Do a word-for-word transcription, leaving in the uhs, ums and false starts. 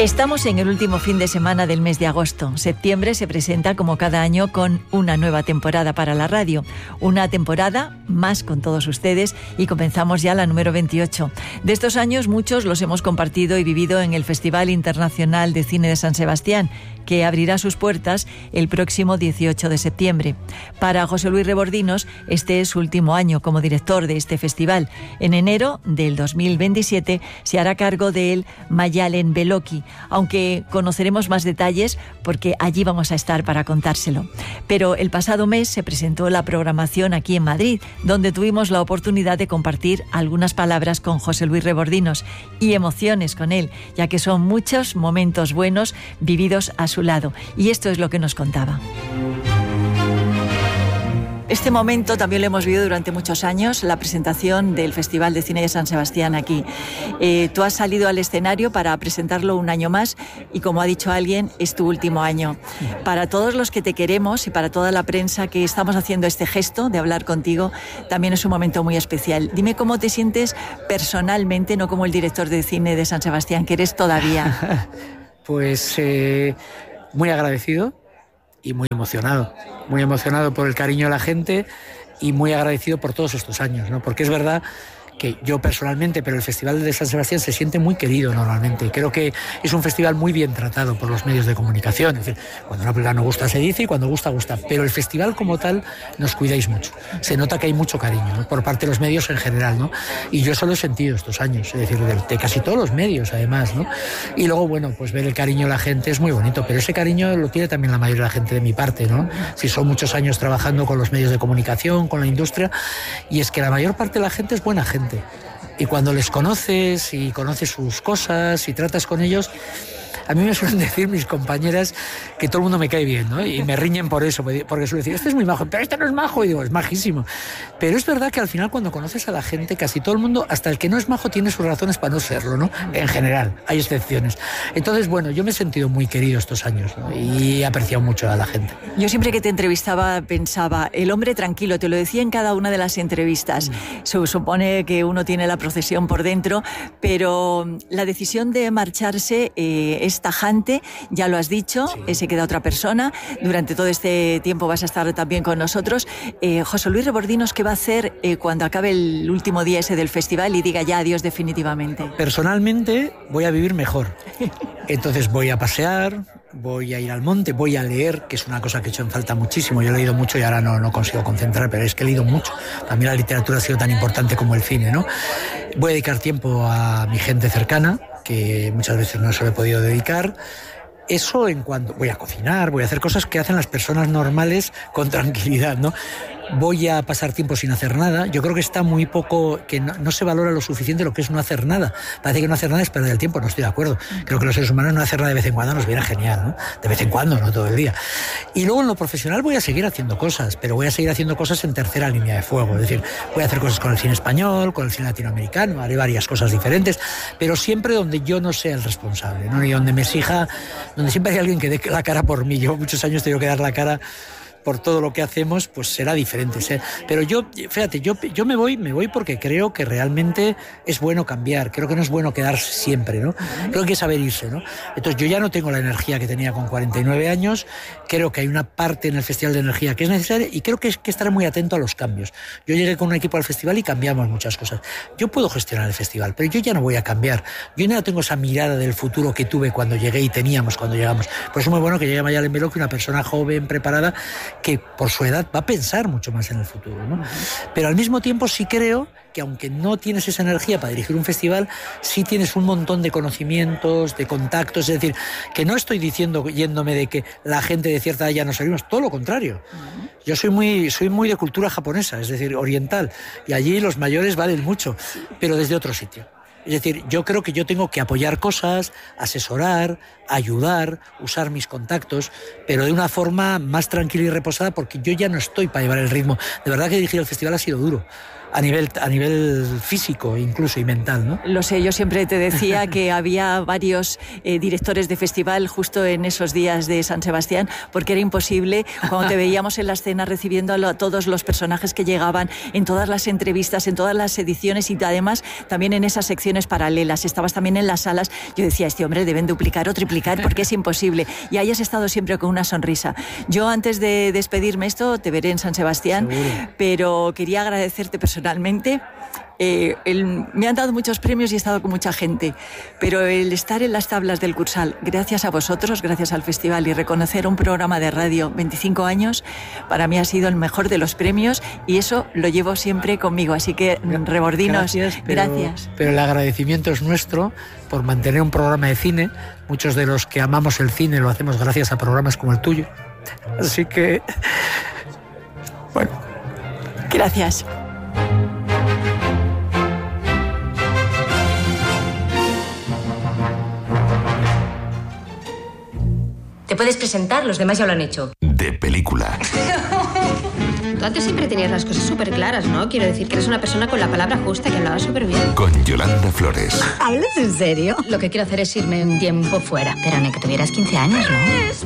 Estamos en el último fin de semana del mes de agosto. Septiembre se presenta como cada año con una nueva temporada para la radio. Una temporada más con todos ustedes y comenzamos ya la número veintiocho. De estos años muchos los hemos compartido y vivido en el Festival Internacional de Cine de San Sebastián, que abrirá sus puertas el próximo dieciocho de septiembre. Para José Luis Rebordinos, este es su último año como director de este festival. En enero del dos mil veintisiete se hará cargo de él Mayalen Beloki, aunque conoceremos más detalles porque allí vamos a estar para contárselo. Pero el pasado mes se presentó la programación aquí en Madrid, donde tuvimos la oportunidad de compartir algunas palabras con José Luis Rebordinos y emociones con él, ya que son muchos momentos buenos vividos a su lado. Y esto es lo que nos contaba. Este momento también lo hemos vivido durante muchos años, la presentación del Festival de Cine de San Sebastián aquí. Eh, tú has salido al escenario para presentarlo un año más y, como ha dicho alguien, es tu último año. Para todos los que te queremos y para toda la prensa que estamos haciendo este gesto de hablar contigo, también es un momento muy especial. Dime cómo te sientes personalmente, no como el director de cine de San Sebastián, que eres todavía. Pues eh, muy agradecido y muy emocionado. Muy emocionado por el cariño de la gente y muy agradecido por todos estos años, ¿no? Porque es verdad que yo personalmente, pero el Festival de San Sebastián se siente muy querido normalmente. Creo que es un festival muy bien tratado por los medios de comunicación. Es decir, cuando una película no gusta se dice y cuando gusta, gusta. Pero el festival como tal nos cuidáis mucho. Se nota que hay mucho cariño, ¿no? Por parte de los medios en general, ¿no? Y yo eso lo he sentido estos años, es decir, de, de casi todos los medios además, ¿no? Y luego, bueno, pues ver el cariño de la gente es muy bonito, pero ese cariño lo tiene también la mayoría de la gente de mi parte, ¿no? Si son muchos años trabajando con los medios de comunicación, con la industria, y es que la mayor parte de la gente es buena gente. Y cuando les conoces y conoces sus cosas y tratas con ellos, a mí me suelen decir mis compañeras que todo el mundo me cae bien, ¿no? Y me riñen por eso, porque suelen decir, este es muy majo, pero este no es majo. Y digo, es majísimo. Pero es verdad que al final cuando conoces a la gente, casi todo el mundo, hasta el que no es majo, tiene sus razones para no serlo, ¿no? En general, hay excepciones. Entonces, bueno, yo me he sentido muy querido estos años, ¿no? Y he apreciado mucho a la gente. Yo siempre que te entrevistaba pensaba, el hombre tranquilo, te lo decía en cada una de las entrevistas. Se supone que uno tiene la procesión por dentro, pero la decisión de marcharse eh, es tajante, ya lo has dicho, sí. eh, se queda otra persona. Durante todo este tiempo vas a estar también con nosotros. Eh, José Luis Rebordinos, ¿qué va a hacer eh, cuando acabe el último día ese del festival y diga ya adiós definitivamente? Personalmente voy a vivir mejor. Entonces voy a pasear, voy a ir al monte, voy a leer, que es una cosa que he hecho en falta muchísimo. Yo he leído mucho y ahora no, no consigo concentrar, pero es que he leído mucho. Para mí la literatura ha sido tan importante como el cine, ¿no? Voy a dedicar tiempo a mi gente cercana, que muchas veces no se lo he podido dedicar. Eso en cuanto voy a cocinar, voy a hacer cosas que hacen las personas normales con tranquilidad, ¿no? Voy a pasar tiempo sin hacer nada. Yo creo que está muy poco, que no, no se valora lo suficiente lo que es no hacer nada. Parece que no hacer nada es perder el tiempo, no estoy de acuerdo. Creo que los seres humanos no hacer nada de vez en cuando nos viene genial, ¿no? De vez en cuando, no todo el día. Y luego en lo profesional voy a seguir haciendo cosas, pero voy a seguir haciendo cosas en tercera línea de fuego. Es decir, voy a hacer cosas con el cine español, con el cine latinoamericano, haré varias cosas diferentes, pero siempre donde yo no sea el responsable, ¿no? Y donde me exija, donde siempre hay alguien que dé la cara por mí. Yo muchos años tengo que dar la cara por todo lo que hacemos, pues será diferente. ¿sí? Pero yo, fíjate, yo, yo me voy, me voy porque creo que realmente es bueno cambiar, creo que no es bueno quedarse siempre, ¿no? Creo que hay que saber irse, ¿no? Entonces yo ya no tengo la energía que tenía con cuarenta y nueve años, creo que hay una parte en el Festival de Energía que es necesaria y creo que es que estar muy atento a los cambios. Yo llegué con un equipo al festival y cambiamos muchas cosas. Yo puedo gestionar el festival, pero yo ya no voy a cambiar. Yo ya no tengo esa mirada del futuro que tuve cuando llegué y teníamos cuando llegamos. Por eso es muy bueno que llegue Mayalen Beloki, una persona joven, preparada, que por su edad va a pensar mucho más en el futuro, ¿no? Pero al mismo tiempo sí creo que aunque no tienes esa energía para dirigir un festival, sí tienes un montón de conocimientos, de contactos, es decir, que no estoy diciendo, yéndome de que la gente de cierta edad ya no salimos, todo lo contrario. Yo soy muy, soy muy de cultura japonesa, es decir, oriental, y allí los mayores valen mucho, pero desde otro sitio. Es decir, yo creo que yo tengo que apoyar cosas, asesorar, ayudar, usar mis contactos, pero de una forma más tranquila y reposada, porque yo ya no estoy para llevar el ritmo. De verdad que dirigir el festival ha sido duro. a nivel, a nivel físico incluso y mental, ¿no? Lo sé, yo siempre te decía que había varios eh, directores de festival justo en esos días de San Sebastián, porque era imposible cuando te veíamos en la escena recibiendo a, lo, a todos los personajes que llegaban en todas las entrevistas, en todas las ediciones y además también en esas secciones paralelas. Estabas también en las salas. Yo decía, este hombre deben duplicar o triplicar porque es imposible. Y ahí has estado siempre con una sonrisa. Yo antes de despedirme esto, te veré en San Sebastián, seguro, pero quería agradecerte personalmente. Eh, el, me han dado muchos premios y he estado con mucha gente, pero el estar en las tablas del Cursal, gracias a vosotros, gracias al festival, y reconocer un programa de radio veinticinco años, para mí ha sido el mejor de los premios y eso lo llevo siempre conmigo, así que Rebordinos, gracias, pero, gracias. Pero el agradecimiento es nuestro por mantener un programa de cine. Muchos de los que amamos el cine lo hacemos gracias a programas como el tuyo, así que bueno, gracias. Te puedes presentar, los demás ya lo han hecho. De película. Tú antes siempre tenías las cosas súper claras, ¿no? Quiero decir que eres una persona con la palabra justa, que hablaba súper bien. Con Yolanda Flores. ¿Hablas en serio? Lo que quiero hacer es irme un tiempo fuera. Pero ni que tuvieras quince años, ¿no?